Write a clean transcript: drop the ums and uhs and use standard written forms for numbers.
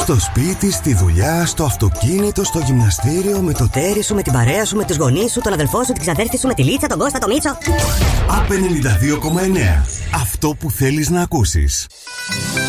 Στο σπίτι, στη δουλειά, στο αυτοκίνητο, στο γυμναστήριο, με το τέρι σου, με την παρέα σου, με τους γονείς σου, τον αδελφό σου, την ξαδέρφη σου, με τη Λίτσα, τον Κώστα, τον Μίτσο. ΑΠ 92,9. Αυτό που θέλεις να ακούσεις.